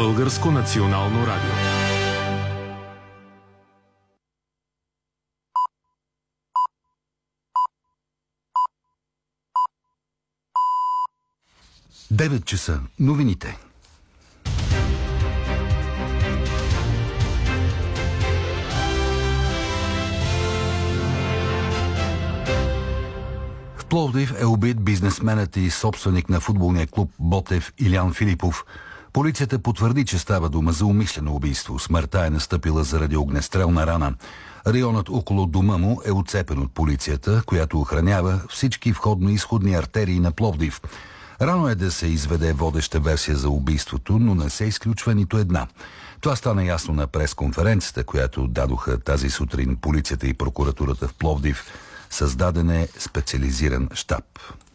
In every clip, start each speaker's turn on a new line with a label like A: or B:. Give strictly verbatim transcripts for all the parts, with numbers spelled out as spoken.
A: Българско национално радио.
B: девет часа. Новините. В Пловдив е убит бизнесменът и собственик на футболния клуб Ботев Илян Филипов. Полицията потвърди, че става дума за умишлено убийство. Смъртта е настъпила заради огнестрелна рана. Районът около дома му е отцепен от полицията, която охранява всички входно-изходни артерии на Пловдив. Рано е да се изведе водеща версия за убийството, но не се изключва нито една. Това стана ясно на пресконференцията, която дадоха тази сутрин полицията и прокуратурата в Пловдив. Създаден е специализиран щаб.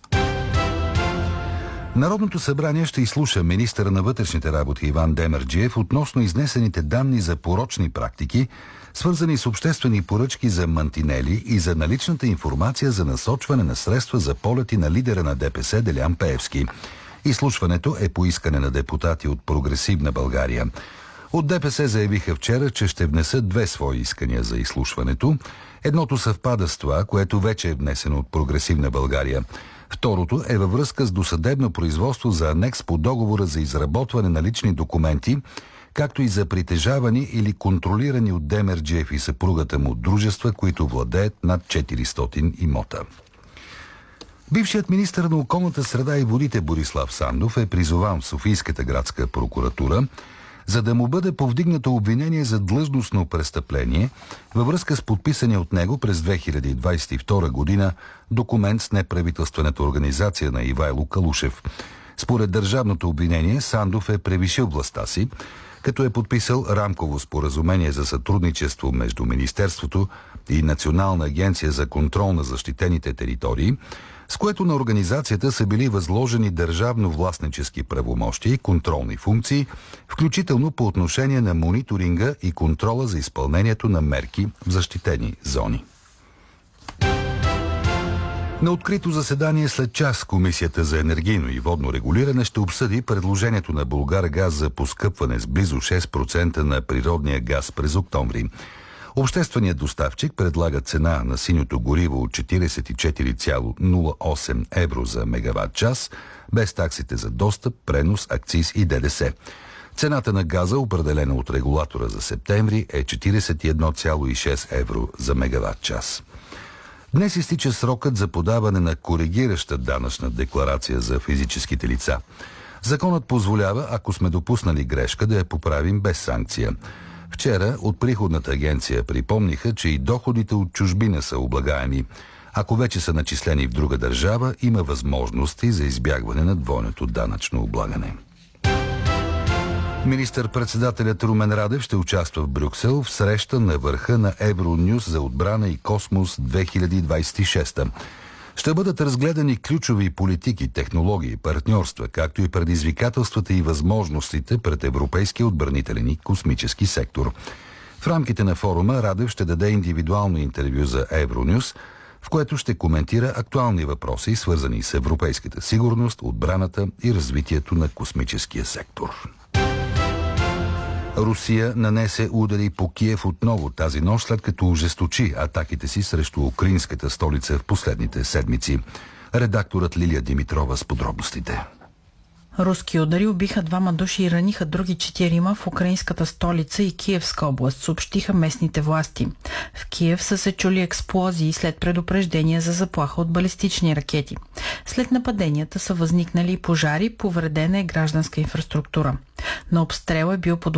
B: Народното събрание ще изслуша министъра на вътрешните работи Иван Демерджиев относно изнесените данни за порочни практики, свързани с обществени поръчки за мантинели и за наличната информация за насочване на средства за полети на лидера на ДПС Делян Пеевски. Изслушването е по искане на депутати от Прогресивна България. От ДПС заявиха вчера, че ще внесат две свои искания за изслушването. Едното съвпада с това, което вече е внесено от Прогресивна България. Второто е във връзка с досъдебно производство за анекс по договора за изработване на лични документи, както и за притежавани или контролирани от Демерджиев и съпругата му дружества, които владеят над четиристотин имота. Бившият министър на околната среда и водите Борислав Сандов е призован в Софийската градска прокуратура, за да му бъде повдигнато обвинение за длъжностно престъпление във връзка с подписания от него през две хиляди двадесет и втора година документ с неправителствената организация на Ивайло Калушев. Според държавното обвинение, Сандов е превишил властта си, като е подписал рамково споразумение за сътрудничество между Министерството и Национална агенция за контрол на защитените територии, с което на организацията са били възложени държавно-властнически правомощия и контролни функции, включително по отношение на мониторинга и контрола за изпълнението на мерки в защитени зони. На открито заседание след час Комисията за енергийно и водно регулиране ще обсъди предложението на Булгаргаз за поскъпване с близо шест процента на природния газ през октомври. Общественият доставчик предлага цена на синьото гориво от четиридесет и четири цяло нула осем евро за мегаватт час, без таксите за достъп, пренос, акциз и ДДС. Цената на газа, определена от регулатора за септември, е четиридесет и едно цяло и шест евро за мегаватт час. Днес изтича срокът за подаване на коригираща данъчна декларация за физическите лица. Законът позволява, ако сме допуснали грешка, да я поправим без санкция. Вчера от приходната агенция припомниха, че и доходите от чужбина са облагаеми. Ако вече са начислени в друга държава, има възможности за избягване на двойното данъчно облагане. Министър-председателят Румен Радев ще участва в Брюксел в среща на върха на Евронюс за отбрана и космос две хиляди двадесет и шеста. Ще бъдат разгледани ключови политики, технологии, партньорства, както и предизвикателствата и възможностите пред европейския отбранителен и космически сектор. В рамките на форума Радев ще даде индивидуално интервю за Евронюс, в което ще коментира актуални въпроси, свързани с европейската сигурност, отбраната и развитието на космическия сектор. Русия нанесе удари по Киев отново тази нощ, след като ожесточи атаките си срещу украинската столица в последните седмици. Редакторът Лилия Димитрова с подробностите.
C: Руски удари убиха двама души и раниха други четирима в украинската столица и Киевска област, съобщиха местните власти. В Киев са се чули експлозии след предупреждения за заплаха от балистични ракети. След нападенията са възникнали пожари, повредена е гражданска инфраструктура. На обстрел е бил под